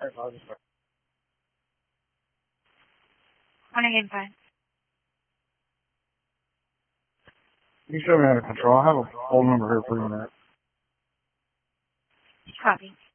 Again, fine. You show me out of control. I have a phone number here for you, Matt. Copy.